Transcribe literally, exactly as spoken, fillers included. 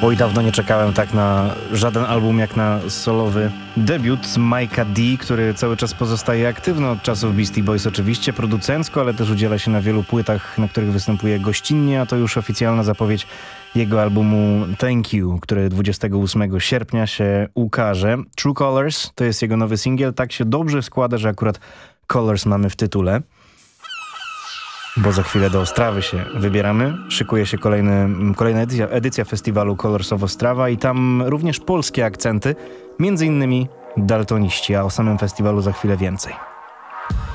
Oj, dawno nie czekałem tak na żaden album jak na solowy debiut Mike'a D, który cały czas pozostaje aktywny od czasów Beastie Boys oczywiście, producencko, ale też udziela się na wielu płytach, na których występuje gościnnie, a to już oficjalna zapowiedź jego albumu Thank You, który dwudziestego ósmego sierpnia się ukaże. True Colors to jest jego nowy singiel, tak się dobrze składa, że akurat Colors mamy w tytule. Bo za chwilę do Ostrawy się wybieramy. Szykuje się kolejny, kolejna edycja, edycja festiwalu Colors of Ostrawa i tam również polskie akcenty, między innymi daltoniści, a o samym festiwalu za chwilę więcej.